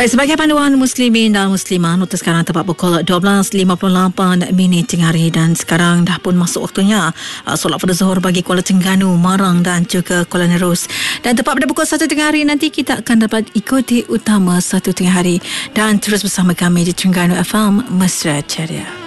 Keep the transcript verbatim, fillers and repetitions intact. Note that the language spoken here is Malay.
Baik, sebagai panduan muslimin dan muslimah, untuk sekarang tepat pukul dua belas lima puluh lapan minit tengah hari, dan sekarang dah pun masuk waktunya uh, solat fardu zuhur bagi Kuala Terengganu, Marang dan juga Kuala Nerus. Dan tepat pada pukul satu tengah hari nanti kita akan dapat ikuti utama satu tengah hari, dan terus bersama kami di Terengganu F M Mesra Ceria.